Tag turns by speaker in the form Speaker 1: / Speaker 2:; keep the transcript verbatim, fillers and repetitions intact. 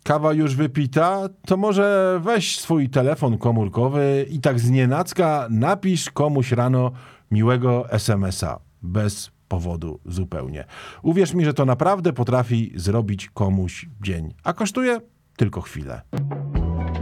Speaker 1: Kawa już wypita? To może weź swój telefon komórkowy i tak znienacka napisz komuś rano miłego es em es a. Bez powodu zupełnie. Uwierz mi, że to naprawdę potrafi zrobić komuś dzień. A kosztuje tylko chwilę.